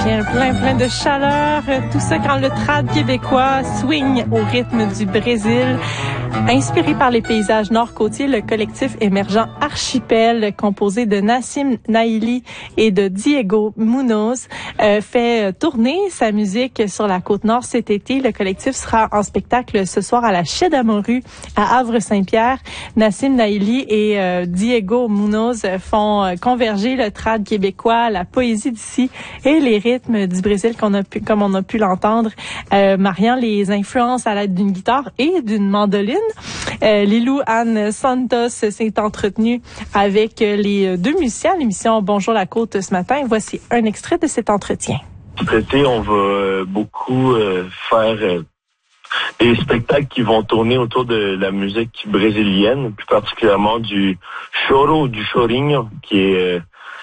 matin, plein de chaleur. Tout ça quand le trad québécois swing au rythme du Brésil. Inspiré par les paysages nord-côtiers, le collectif émergent Archipel, composé de Nassim Naili et de Diego Munoz, fait tourner sa musique sur la Côte-Nord cet été. Le collectif sera en spectacle ce soir à la Chais d'Amoru à Havre-Saint-Pierre. Nassim Naili et Diego Munoz font converger le trad québécois, la poésie d'ici et les rythmes du Brésil comme on a pu l'entendre. Mariant les influences à l'aide d'une guitare et d'une mandoline. Lilou Anne Santos s'est entretenue avec les deux musiciens à l'émission Bonjour la Côte ce matin. Voici un extrait de cet entretien. Cet été, on va beaucoup faire des spectacles qui vont tourner autour de la musique brésilienne, plus particulièrement du choro, du chorinho, qui est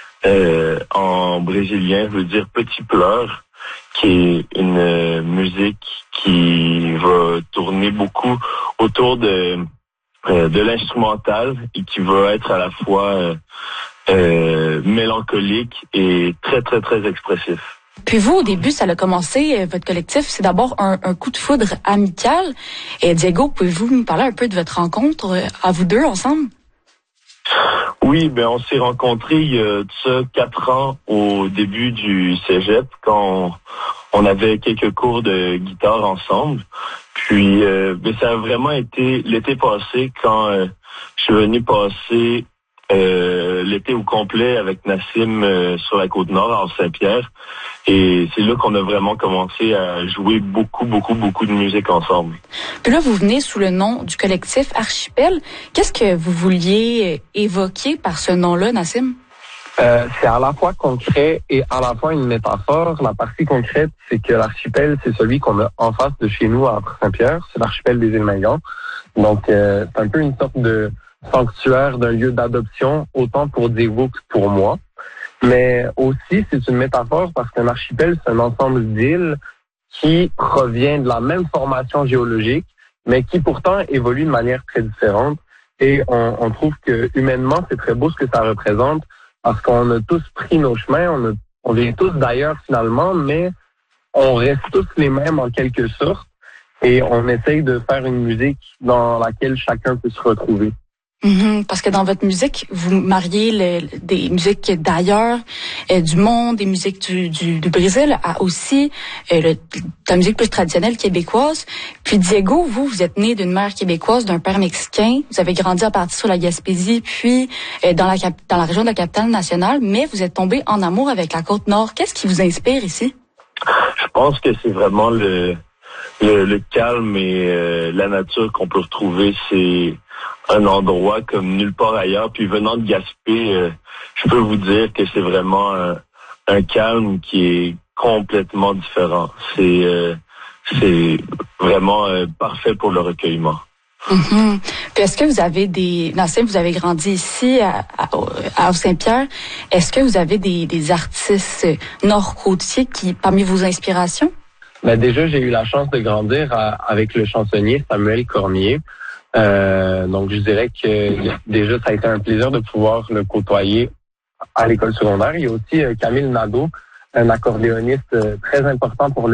en brésilien veut dire petit pleur, qui est une musique qui va tourner beaucoup autour de l'instrumental et qui va être à la fois mélancolique et très expressif. Puis vous, au début, ça a commencé, votre collectif, c'est d'abord un coup de foudre amical. Et Diego, pouvez-vous nous parler un peu de votre rencontre à vous deux ensemble? Oui, on s'est rencontrés il y a de ça 4 ans au début du cégep, quand on avait quelques cours de guitare ensemble. Puis ça a vraiment été l'été passé quand je suis venu passer l'été au complet avec Nassim sur la Côte-Nord, à Saint-Pierre. Et c'est là qu'on a vraiment commencé à jouer beaucoup de musique ensemble. Puis là, vous venez sous le nom du collectif Archipel. Qu'est-ce que vous vouliez évoquer par ce nom-là, Nassim? C'est à la fois concret et à la fois une métaphore. La partie concrète, c'est que l'archipel, c'est celui qu'on a en face de chez nous à Saint-Pierre. C'est l'archipel des îles Mingan. Donc, c'est un peu une sorte de sanctuaire d'un lieu d'adoption, autant pour Diego que pour moi. Mais aussi, c'est une métaphore parce qu'un archipel, c'est un ensemble d'îles qui provient de la même formation géologique, mais qui pourtant évolue de manière très différente. Et on trouve que humainement, c'est très beau ce que ça représente parce qu'on a tous pris nos chemins, on vient tous d'ailleurs finalement, mais on reste tous les mêmes en quelque sorte. Et on essaye de faire une musique dans laquelle chacun peut se retrouver. Parce que dans votre musique, vous mariez des musiques d'ailleurs, du monde, des musiques du Brésil, à aussi la musique plus traditionnelle québécoise. Puis Diego, vous êtes né d'une mère québécoise, d'un père mexicain. Vous avez grandi à partir sur la Gaspésie, puis dans la région de la Capitale-Nationale, mais vous êtes tombé en amour avec la Côte-Nord. Qu'est-ce qui vous inspire ici? Je pense que c'est vraiment le calme et la nature qu'on peut retrouver. C'est un endroit comme nulle part ailleurs. Puis venant de Gaspé, je peux vous dire que c'est vraiment un calme qui est complètement différent. C'est vraiment parfait pour le recueillement. Puis est-ce que vous avez Nassim, vous avez grandi ici à Saint-Pierre. Est-ce que vous avez des artistes nord-côtiers parmi vos inspirations? Déjà, j'ai eu la chance de grandir avec le chansonnier Samuel Cormier. Donc, je dirais que déjà, ça a été un plaisir de pouvoir le côtoyer à l'école secondaire. Il y a aussi Camille Nadeau, un accordéoniste très important pour le